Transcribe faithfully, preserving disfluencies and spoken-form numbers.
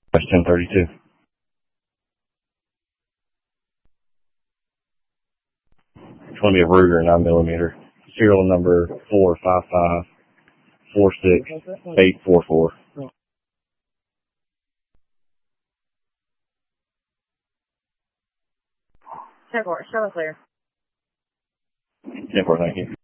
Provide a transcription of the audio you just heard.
That's ten thirty-two. It's going to be a Ruger nine millimeter. Serial number four five five four six eight four four. ten four, show clear. ten four, thank you.